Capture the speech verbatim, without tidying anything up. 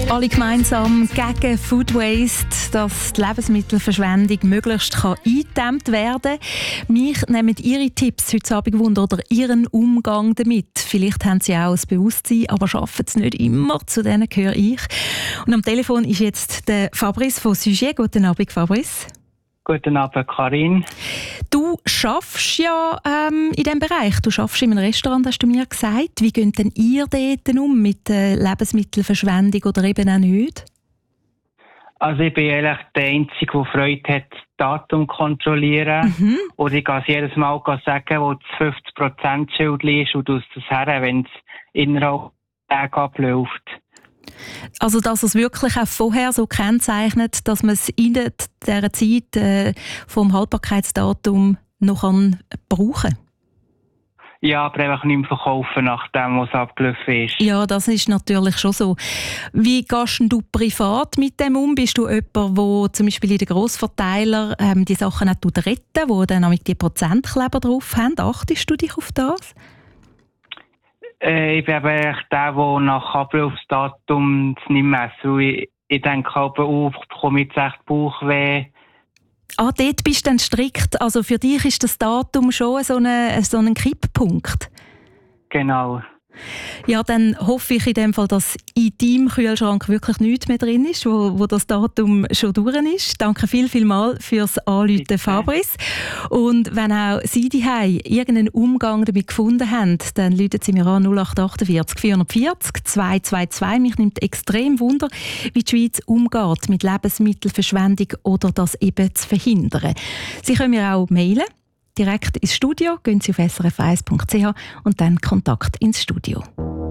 Alle gemeinsam gegen Food Waste, dass die Lebensmittelverschwendung möglichst kann eingedämmt werden kann. Mich nehmen Ihre Tipps heute Abend Wunder oder Ihren Umgang damit. Vielleicht haben Sie auch das Bewusstsein, aber schaffen es nicht immer. Zu denen gehöre ich. Und am Telefon ist jetzt der Fabrice von Sujet. Guten Abend, Fabrice. Guten Abend, Karin. Du schaffst ja ähm, in diesem Bereich. Du schaffst in einem Restaurant, hast du mir gesagt. Wie geht denn ihr dort um mit äh, Lebensmittelverschwendung oder eben auch nicht? Also ich bin ehrlich der Einzige, der Freude hat, das Datum zu kontrollieren. Mhm. Und ich kann es jedes Mal sagen, wo das fünfzig Prozent Schild ist und aus das her, wenn es innerhalb der Tage abläuft. Also, dass es wirklich auch vorher so kennzeichnet, dass man es in dieser Zeit äh, vom Haltbarkeitsdatum noch kann brauchen kann? Ja, aber einfach nicht mehr verkaufen, nachdem was abgelaufen ist. Ja, das ist natürlich schon so. Wie gehst du privat mit dem um? Bist du jemand, der zum Beispiel in den Grossverteilern ähm, die Sachen auch retten, die dann auch die Prozentkleber drauf haben? Achtest du dich auf das? Äh, ich bin eben der, der nach Ablaufsdatum nicht messen. Ich, ich denke aber auch, ich bekomme jetzt echt Bauchweh. Ah, dort bist du dann strikt. Also für dich ist das Datum schon so ein so ein Kipppunkt? Genau. Ja, dann hoffe ich in dem Fall, dass in deinem Kühlschrank wirklich nichts mehr drin ist, wo, wo das Datum schon durch ist. Danke viel, viel mal fürs Anrufen, Fabrice. Und wenn auch Sie daheim irgendeinen Umgang damit gefunden haben, dann rufen Sie mir an null acht achtundvierzig vierhundertvierzig zweihundertzweiundzwanzig. Mich nimmt extrem Wunder, wie die Schweiz umgeht mit Lebensmittelverschwendung oder das eben zu verhindern. Sie können mir auch mailen. Direkt ins Studio, gehen Sie auf s r f eins punkt c h und dann Kontakt ins Studio.